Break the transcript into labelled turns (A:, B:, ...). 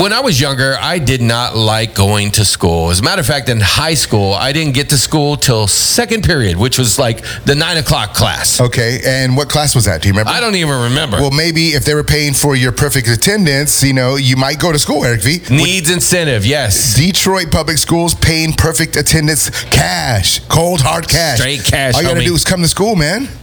A: When I was younger, I did not like going to school. As a matter of fact, in high school, I didn't get to school till second period, which was like the 9 o'clock class.
B: Okay, and what class was that? Do you remember?
A: I don't even remember.
B: Well, maybe if they were paying for your perfect attendance, you might go to school, Eric V.
A: Needs incentive, yes.
B: Detroit Public Schools paying perfect attendance cash, cold hard cash.
A: Straight cash,
B: All you got to
A: homie.
B: do is come to school, man.